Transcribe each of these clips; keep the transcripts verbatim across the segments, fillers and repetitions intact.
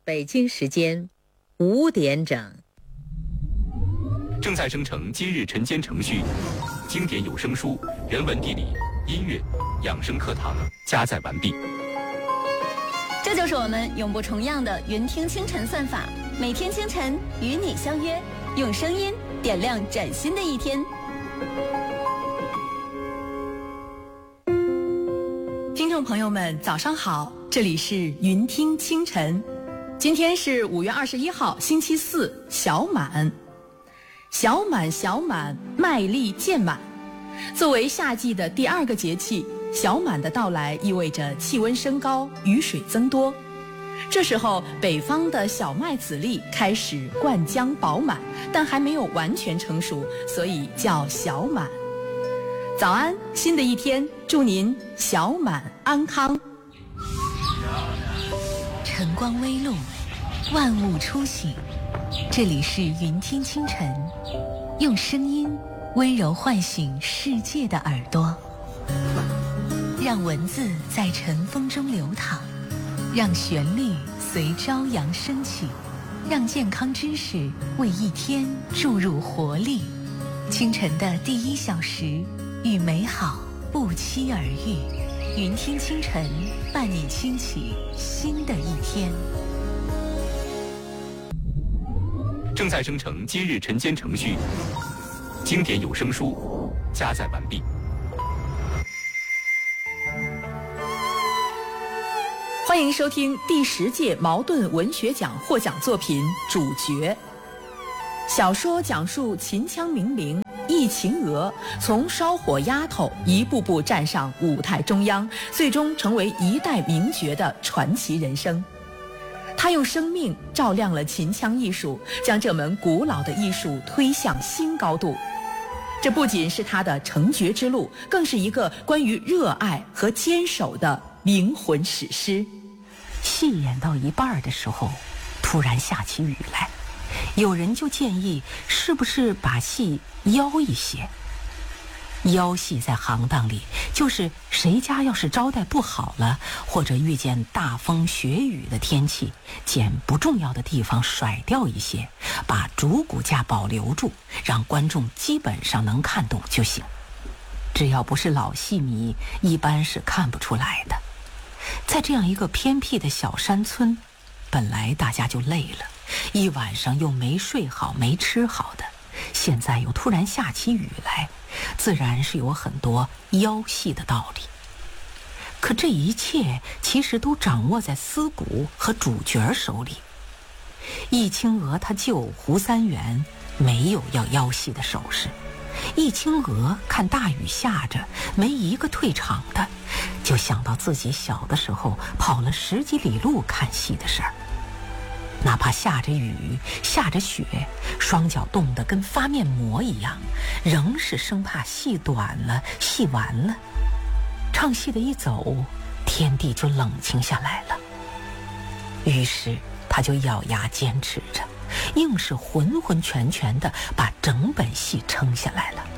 北京时间五点整， 正在生成今日晨间程序，经典有声书、人文地理、音乐、养生课堂加载完毕。 这就是我们永不重样的云听清晨算法，每天清晨与你相约，用声音点亮崭新的一天。 听众朋友们，早上好，这里是云听清晨。今天是五月二十一号，星期四，小满。小满小满，麦粒渐满。作为夏季的第二个节气，小满的到来意味着气温升高，雨水增多。这时候，北方的小麦籽粒开始灌浆饱满，但还没有完全成熟，所以叫小满。早安，新的一天，祝您小满安康。 晨光微露，万物初醒。这里是云听清晨，用声音温柔唤醒世界的耳朵，让文字在晨风中流淌，让旋律随朝阳升起，让健康知识为一天注入活力。清晨的第一小时，与美好不期而遇。云听清晨，伴你轻启新的一天。 正在生成今日晨间程序，经典有声书加载完毕。 欢迎收听第十届茅盾文学奖获奖作品《主角》。小说讲述秦腔名伶易秦娥从烧火丫头一步步站上舞台中央，最终成为一代名角的传奇人生。她用生命照亮了秦腔艺术，将这门古老的艺术推向新高度。这不仅是她的成角之路，更是一个关于热爱和坚守的灵魂史诗。 戏演到一半的时候，突然下起雨来，有人就建议是不是把戏邀一些。邀戏在行当里就是谁家要是招待不好了，或者遇见大风雪雨的天气，捡不重要的地方甩掉一些，把主骨架保留住，让观众基本上能看懂就行。只要不是老戏迷，一般是看不出来的。在这样一个偏僻的小山村，本来大家就累了，一晚上又没睡好没吃好的，现在又突然下起雨来，自然是有很多邀戏的道理。可这一切其实都掌握在思古和主角手里。易清娥她舅胡三元没有要邀戏的手势，易清娥看大雨下着，没一个退场的，就想到自己小的时候跑了十几里路看戏的事儿。哪怕下着雨下着雪，双脚冻得跟发面膜一样，仍是生怕戏短了戏完了。唱戏的一走，天地就冷清下来了。于是他就咬牙坚持着，硬是浑浑全全地把整本戏撑下来了。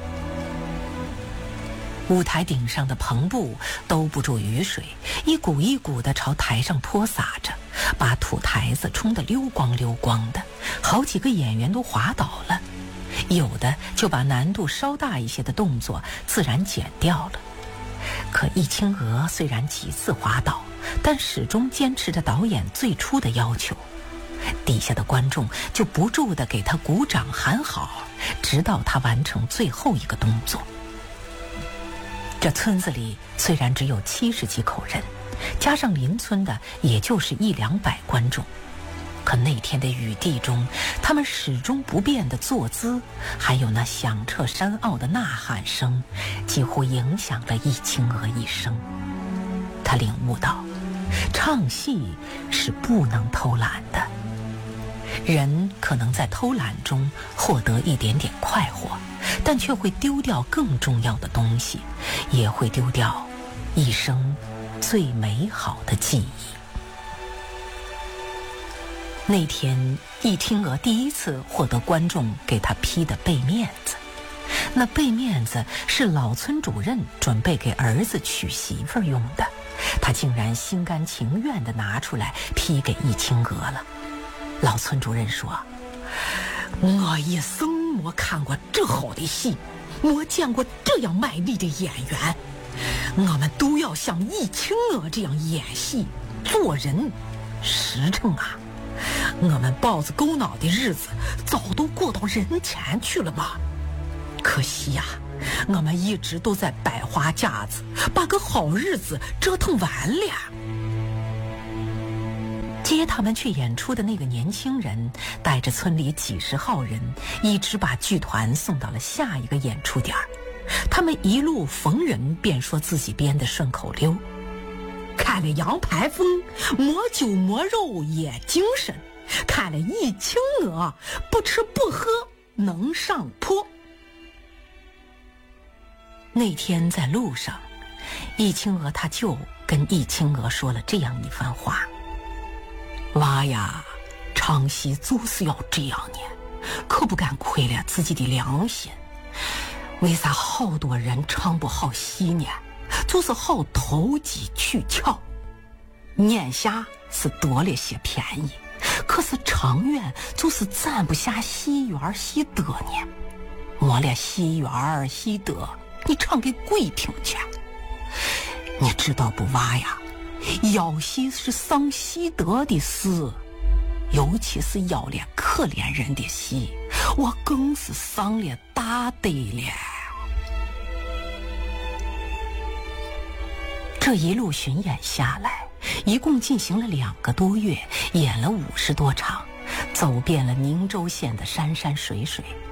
舞台顶上的篷布兜不住雨水，一股一股地朝台上泼洒着，把土台子冲得溜光溜光的，好几个演员都滑倒了，有的就把难度稍大一些的动作自然减掉了。可易清娥虽然几次滑倒，但始终坚持着导演最初的要求，底下的观众就不住地给他鼓掌喊好，直到他完成最后一个动作。这村子里虽然只有七十几口人，加上邻村的也就是一两百观众，可那天的雨地中，他们始终不变的坐姿，还有那响彻山坳的呐喊声，几乎影响了易清娥一生。他领悟到，唱戏是不能偷懒的。人可能在偷懒中获得一点点快活，但却会丢掉更重要的东西，也会丢掉一生最美好的记忆。那天易清娥第一次获得观众给她披的背面子，那背面子是老村主任准备给儿子娶媳妇儿用的， 他竟然心甘情愿地拿出来批给易清娥了。老村主任说，我一生没看过这好的戏，没见过这样卖力的演员，我们都要像易清娥这样演戏做人实诚啊，我们豹子狗脑的日子早都过到人前去了嘛。可惜呀、啊，我们一直都在摆花架子，把个好日子折腾完了。接他们去演出的那个年轻人带着村里几十号人，一直把剧团送到了下一个演出点。他们一路逢人便说自己编的顺口溜，看了杨排风，磨酒磨肉也精神，看了易清娥，不吃不喝能上坡。那天在路上，易清娥他舅跟易清娥说了这样一番话，娃呀，唱戏就是要这样呢，可不敢亏了自己的良心。为啥好多人唱不好戏呢？就是好投机取巧，眼下是得了些便宜，可是长远就是攒不下戏缘戏德呢。没了戏缘戏德，你唱给鬼听去？你知道不，娃呀？要戏是伤戏德的事，尤其是要了可怜人的戏，我更是伤了大德了。这一路巡演下来，一共进行了两个多月，演了五十多场，走遍了宁州县的山山水水。